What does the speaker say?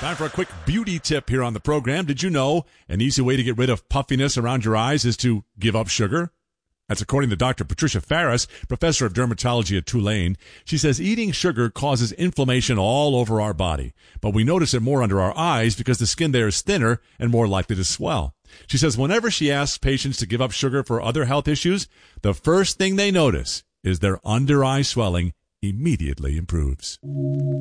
Time for a quick beauty tip here on the program. Did you know an easy way to get rid of puffiness around your eyes is to give up sugar? That's according to Dr. Patricia Farris, professor of dermatology at Tulane. She says eating sugar causes inflammation all over our body, but we notice it more under our eyes because the skin there is thinner and more likely to swell. She says whenever she asks patients to give up sugar for other health issues, the first thing they notice is their under-eye swelling immediately improves.